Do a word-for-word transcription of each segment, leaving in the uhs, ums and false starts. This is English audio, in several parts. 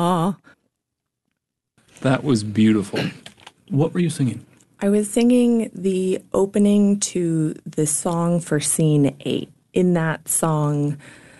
Aw. That was beautiful. What were you singing? I was singing the opening to the song for scene eight. In that song,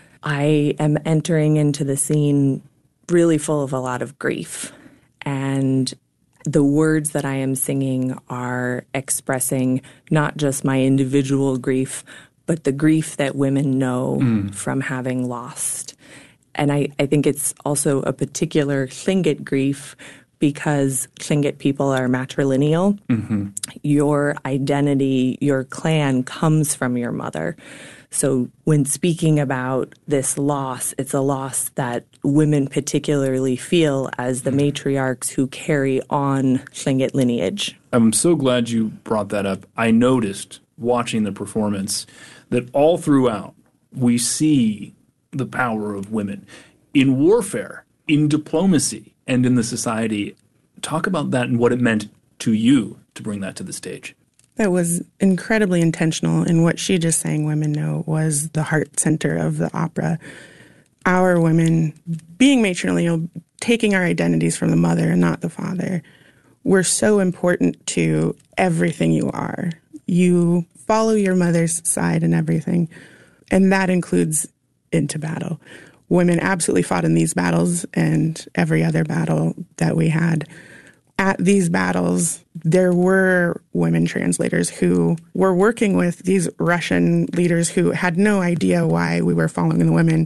I am entering into the scene really full of a lot of grief. And the words that I am singing are expressing not just my individual grief, but the grief that women know mm. from having lost. And I, I think it's also a particular Tlingit grief because Tlingit people are matrilineal. Mm-hmm. Your identity, your clan comes from your mother. So when speaking about this loss, it's a loss that women particularly feel as the matriarchs who carry on Tlingit lineage. I'm so glad you brought that up. I noticed watching the performance that all throughout we see the power of women in warfare, in diplomacy, and in the society. Talk about that and what it meant to you to bring that to the stage. That was incredibly intentional, and what she just sang, Women Know, was the heart center of the opera. Our women, being matrilineal, taking our identities from the mother and not the father, were so important to everything you are. You follow your mother's side in everything, and that includes into battle. Women absolutely fought in these battles and every other battle that we had. At these battles, there were women translators who were working with these Russian leaders who had no idea why we were following the women.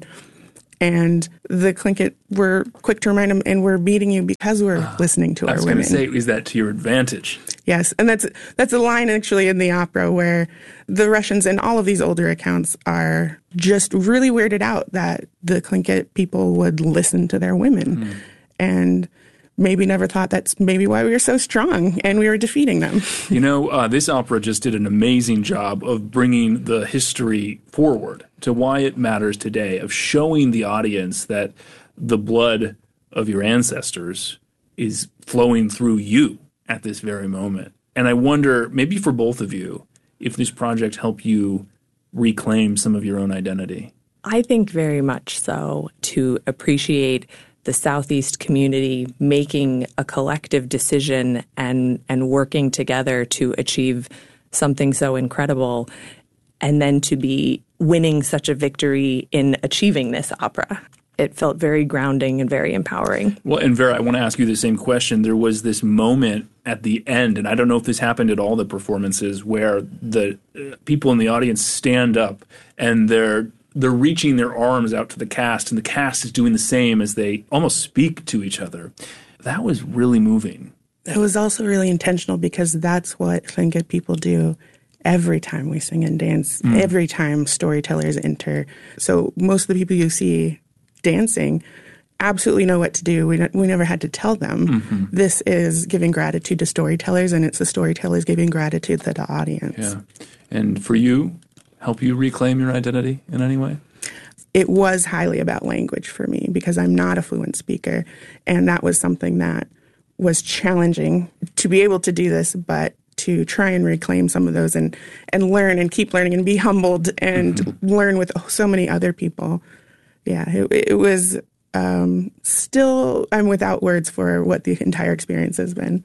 And the Tlingit were quick to remind them, and we're beating you because we're uh, listening to our women. I was going to say, is that to your advantage? Yes, and that's that's a line actually in the opera where the Russians and all of these older accounts are just really weirded out that the Tlingit people would listen to their women. Mm. And maybe never thought that's maybe why we were so strong and we were defeating them. You know, uh, this opera just did an amazing job of bringing the history forward to why it matters today, of showing the audience that the blood of your ancestors is flowing through you at this very moment. And I wonder, maybe for both of you, if this project helped you reclaim some of your own identity. I think very much so, to appreciate the Southeast community making a collective decision and, and working together to achieve something so incredible, and then to be winning such a victory in achieving this opera. It felt very grounding and very empowering. Well, and Vera, I want to ask you the same question. There was this moment at the end, and I don't know if this happened at all the performances, where the uh, people in the audience stand up and they're they're reaching their arms out to the cast, and the cast is doing the same as they almost speak to each other. That was really moving. It was also really intentional because that's what Tlingit people do every time we sing and dance, mm. every time storytellers enter. So most of the people you see dancing absolutely know what to do. We, we never had to tell them. Mm-hmm. This is giving gratitude to storytellers, and it's the storytellers giving gratitude to the audience. Yeah. And for you, help you reclaim your identity in any way? It was highly about language for me because I'm not a fluent speaker, and that was something that was challenging to be able to do this, but to try and reclaim some of those and, and learn and keep learning and be humbled and mm-hmm. learn with so many other people. Yeah, it, it was um, still, I'm without words for what the entire experience has been.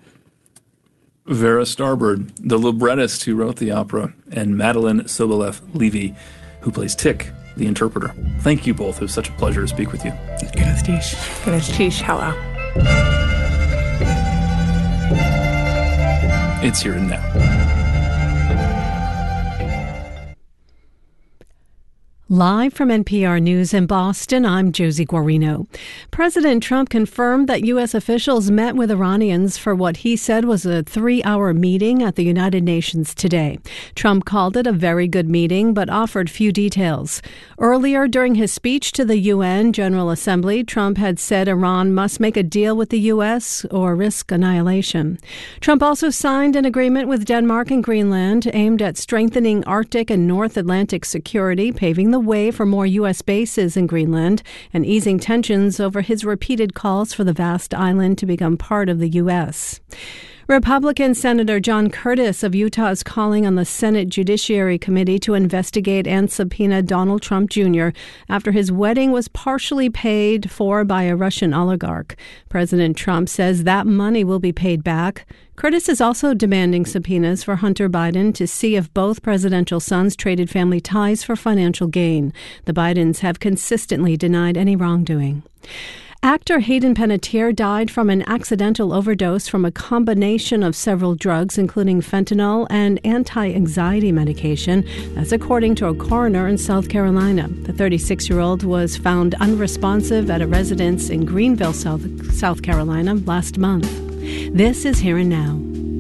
Vera Starbird, the librettist who wrote the opera, and Madeline Sobolev-Levy, who plays Tick, the interpreter. Thank you both. It was such a pleasure to speak with you. Gracias. Gracias. Hello. It's Here and Now. Live from N P R News in Boston, I'm Josie Guarino. President Trump confirmed that U S officials met with Iranians for what he said was a three-hour meeting at the United Nations today. Trump called it a very good meeting, but offered few details. Earlier during his speech to the U N General Assembly, Trump had said Iran must make a deal with the U S or risk annihilation. Trump also signed an agreement with Denmark and Greenland aimed at strengthening Arctic and North Atlantic security, paving the way for more U S bases in Greenland and easing tensions over his repeated calls for the vast island to become part of the U S. Republican Senator John Curtis of Utah is calling on the Senate Judiciary Committee to investigate and subpoena Donald Trump Junior after his wedding was partially paid for by a Russian oligarch. President Trump says that money will be paid back. Curtis is also demanding subpoenas for Hunter Biden to see if both presidential sons traded family ties for financial gain. The Bidens have consistently denied any wrongdoing. Actor Hayden Panettiere died from an accidental overdose from a combination of several drugs, including fentanyl and anti-anxiety medication. That's according to a coroner in South Carolina. The thirty-six-year-old was found unresponsive at a residence in Greenville, South, South Carolina, last month. This is Here and Now.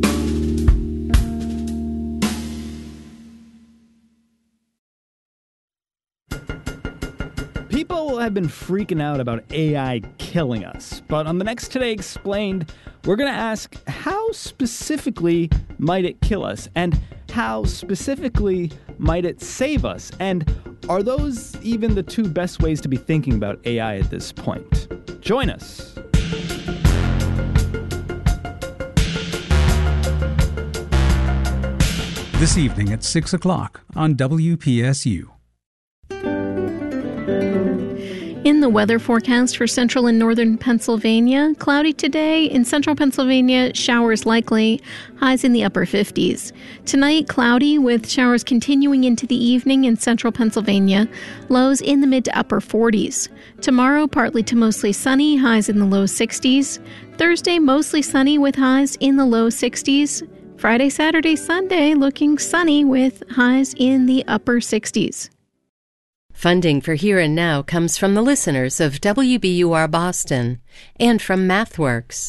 People have been freaking out about A I killing us, but on the next Today Explained, we're going to ask how specifically might it kill us, and how specifically might it save us, and are those even the two best ways to be thinking about A I at this point? Join us. This evening at six o'clock on W P S U. In the weather forecast for central and northern Pennsylvania, cloudy today. In central Pennsylvania, showers likely, highs in the upper fifties. Tonight, cloudy with showers continuing into the evening in central Pennsylvania, lows in the mid to upper forties. Tomorrow, partly to mostly sunny, highs in the low sixties. Thursday, mostly sunny with highs in the low sixties. Friday, Saturday, Sunday, looking sunny with highs in the upper sixties. Funding for Here and Now comes from the listeners of W B U R Boston and from MathWorks.